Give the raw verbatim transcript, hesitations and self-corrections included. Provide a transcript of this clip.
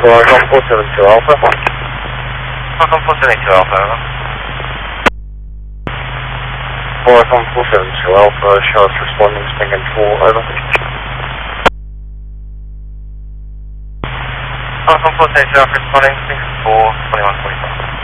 Horizon four seven two Alpha. Horizon four seven two Alpha, over. Horizon four seven two Alpha, show us responding, spin control, over. Horizon four seven two Alpha, responding, spin control, twenty-one forty-five.